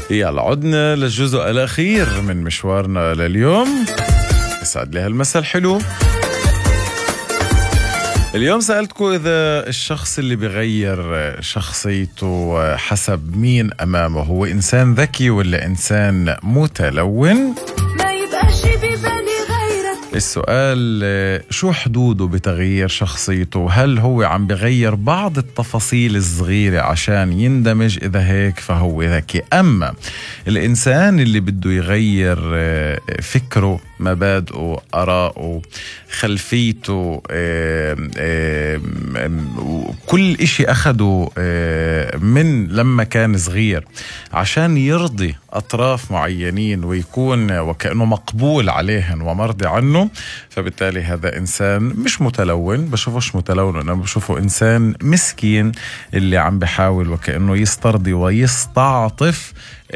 يلا عدنا للجزء الأخير من مشوارنا لليوم. يسعد لي هالمساء الحلو. اليوم سألتكم إذا الشخص اللي بيغير شخصيته حسب مين أمامه هو إنسان ذكي ولا إنسان متلون. ما يبقاش ببالي غيرك. السؤال شو حدوده بتغيير شخصيته؟ هل هو عم بغير بعض التفاصيل الصغيرة عشان يندمج؟ إذا هيك فهو ذكي. أما الإنسان اللي بده يغير فكره، مبادئه، آراءه، خلفيته، كل إشي أخده من لما كان صغير عشان يرضي أطراف معينين ويكون وكأنه مقبول عليهن ومرضي عنه، فبالتالي هذا إنسان مش متلون. بشوفوش متلون، أنا بشوفه إنسان مسكين اللي عم بحاول وكأنه يسترضي ويستعطف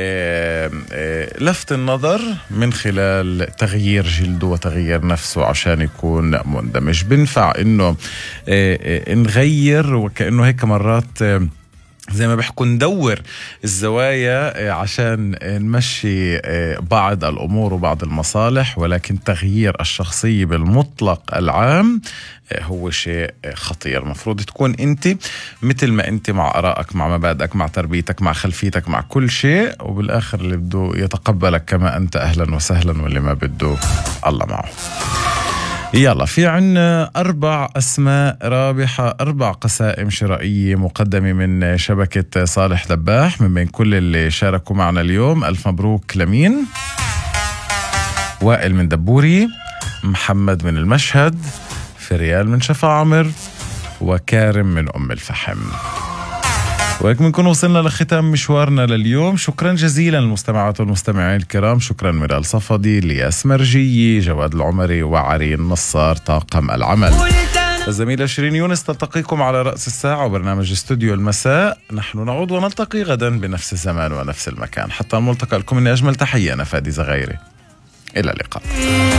لفت النظر من خلال تغيير جلده وتغيير نفسه عشان يكون مندمج. بنفع إنه نغير وكأنه هيك مرات زي ما بحكوا ندور الزوايا عشان نمشي بعض الأمور وبعض المصالح، ولكن تغيير الشخصية بالمطلق العام هو شيء خطير. مفروض تكون أنت مثل ما أنت، مع آرائك، مع مبادئك، مع تربيتك، مع خلفيتك، مع كل شيء، وبالآخر اللي بده يتقبلك كما أنت أهلا وسهلا، واللي ما بده الله معه. يلا، في عنا 4 أسماء رابحة، 4 قسائم شرائية مقدمة من شبكة صالح دباح من بين كل اللي شاركوا معنا اليوم. ألف مبروك لمين؟ وائل من دبوري، محمد من المشهد، فريال من شفاعمر، وكارم من أم الفحم. وهيك بنكون وصلنا لختام مشوارنا لليوم. شكرا جزيلا للمستمعات والمستمعين الكرام. شكرا ميرال صفدي، لياس مرجية، جواد العمري، وعرين نصار طاقم العمل. الزميلة شيرين يونس تلتقيكم على رأس الساعة وبرنامج استوديو المساء. نحن نعود ونلتقي غدا بنفس الزمان ونفس المكان. حتى الملتقى لكم، إني أجمل تحية أنا فادي زغيري. إلى اللقاء.